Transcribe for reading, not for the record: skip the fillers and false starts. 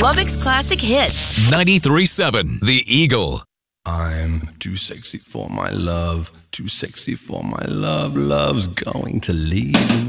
Lubbock's classic hits. 93.7 The Eagle. I'm too sexy for my love, too sexy for my love. Love's going to leave me.